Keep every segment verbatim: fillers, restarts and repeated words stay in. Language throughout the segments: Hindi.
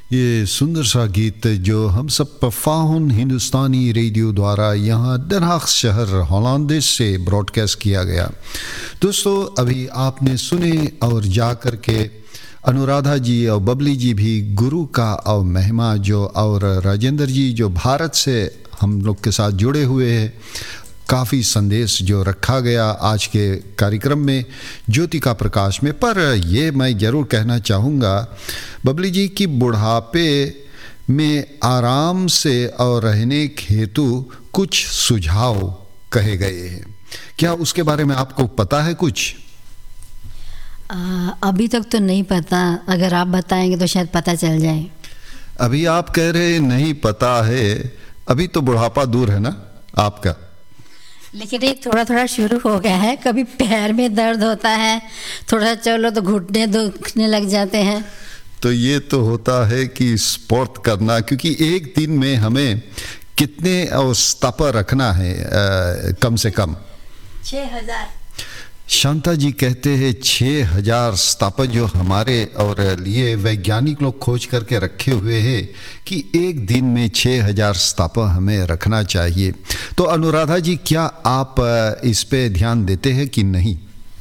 ये सुंदर सा गीत जो हम सब पफाहुन हिंदुस्तानी रेडियो द्वारा यहाँ Den Haag शहर हॉलैंड से ब्रॉडकास्ट किया गया। दोस्तों अभी आपने सुने और जा कर के अनुराधा जी और बबली जी भी गुरु का और महिमा जो और राजेंद्र जी जो भारत से हम लोग के साथ जुड़े हुए हैं, काफ़ी संदेश जो रखा गया आज के कार्यक्रम में ज्योति का प्रकाश में। पर ये मैं ज़रूर कहना चाहूँगा बबली जी की बुढ़ापे में आराम से और रहने के हेतु कुछ सुझाव कहे गए हैं, क्या उसके बारे में आपको पता है कुछ? आ, अभी तक तो नहीं पता, अगर आप बताएंगे तो शायद पता चल जाए। अभी आप कह रहे नहीं पता है, अभी तो बुढ़ापा दूर है ना आपका, लेकिन ये थोड़ा थोड़ा शुरू हो गया है। कभी पैर में दर्द होता है, थोड़ा चलो तो घुटने दुखने लग जाते हैं। तो ये तो होता है कि स्पोर्ट करना, क्योंकि एक दिन में हमें कितने और स्तापर रखना है आ, कम से कम छः हजार। शांता जी कहते हैं छः हजार स्तापर जो हमारे और लिए वैज्ञानिक लोग खोज करके रखे हुए हैं कि एक दिन में छः हजार स्तापर हमें रखना चाहिए। तो अनुराधा जी क्या आप इस पे ध्यान देते हैं कि नहीं?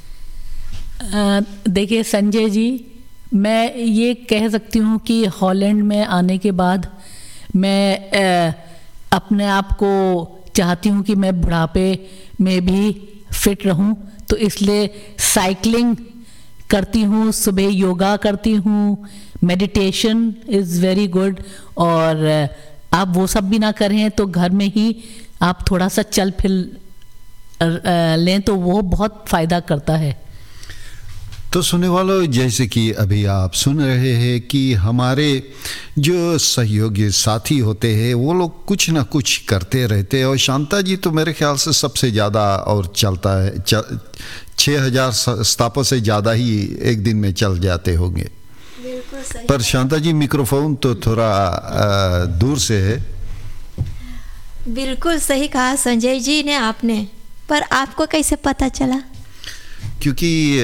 देखिए संजय जी, मैं ये कह सकती हूँ कि हॉलैंड में आने के बाद मैं आ, अपने आप को चाहती हूँ कि मैं बुढ़ापे में भी फिट रहूँ, तो इसलिए साइकिलिंग करती हूँ, सुबह योगा करती हूँ, मेडिटेशन इज़ वेरी गुड। और आप वो सब भी ना करें तो घर में ही आप थोड़ा सा चल फिर लें तो वो बहुत फ़ायदा करता है। तो सुनने वालों, जैसे कि अभी आप सुन रहे हैं कि हमारे जो सहयोगी साथी होते हैं वो लोग कुछ ना कुछ करते रहते हैं, और शांता जी तो मेरे ख्याल से सबसे ज़्यादा और चलता है, छः हज़ार स्तापों से ज़्यादा ही एक दिन में चल जाते होंगे। बिल्कुल सही। पर शांता जी मिक्रोफोन तो थोड़ा आ, दूर से है। बिल्कुल सही कहा संजय जी ने आपने, पर आपको कैसे पता चला? क्योंकि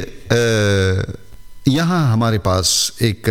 यहाँ हमारे पास एक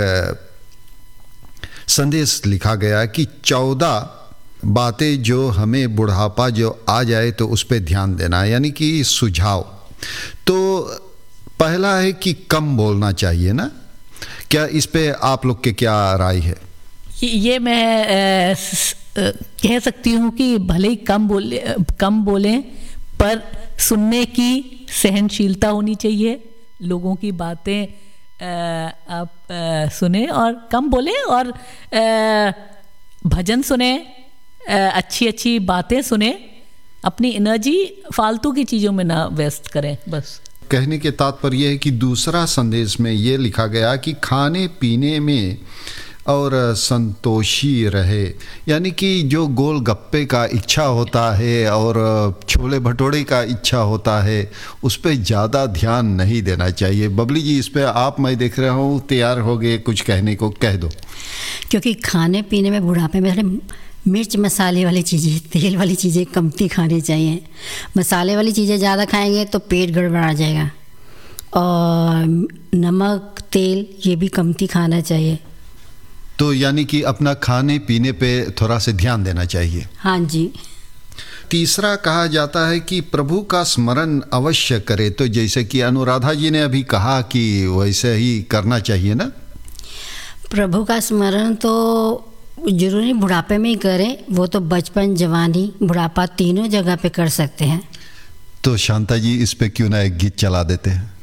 संदेश लिखा गया कि चौदह बातें जो हमें बुढ़ापा जो आ जाए तो उस पर ध्यान देना, यानी कि सुझाव। तो पहला है कि कम बोलना चाहिए ना, क्या इस पे आप लोग के क्या राय है? ये मैं आ, स, आ, कह सकती हूँ कि भले ही कम बोले कम बोलें पर सुनने की सहनशीलता होनी चाहिए, लोगों की बातें आ, आप आ, सुने और कम बोले, और आ, भजन सुने, आ, अच्छी अच्छी बातें सुने, अपनी एनर्जी फालतू की चीज़ों में ना वेस्ट करें। बस कहने के तात्पर्य है कि दूसरा संदेश में ये लिखा गया कि खाने पीने में और संतोषी रहे, यानी कि जो गोल गप्पे का इच्छा होता है और छोले भटूरे का इच्छा होता है उस पर ज़्यादा ध्यान नहीं देना चाहिए। बबली जी इस पर आप, मैं देख रहा हूँ तैयार हो गए कुछ कहने को, कह दो। क्योंकि खाने पीने में बुढ़ापे में मिर्च मसाले वाली चीज़ें, तेल वाली चीज़ें कमती खानी चाहिए। मसाले वाली चीज़ें ज़्यादा खाएंगे तो पेट गड़बड़ा जाएगा, और नमक तेल ये भी कमती खाना चाहिए। तो यानी कि अपना खाने पीने पे थोड़ा से ध्यान देना चाहिए। हाँ जी। तीसरा कहा जाता है कि प्रभु का स्मरण अवश्य करे, तो जैसे कि अनुराधा जी ने अभी कहा कि वैसे ही करना चाहिए ना। प्रभु का स्मरण तो जरूरी बुढ़ापे में ही करें, वो तो बचपन जवानी बुढ़ापा तीनों जगह पे कर सकते हैं। तो शांता जी इस पे क्यों ना एक गीत चला देते हैं?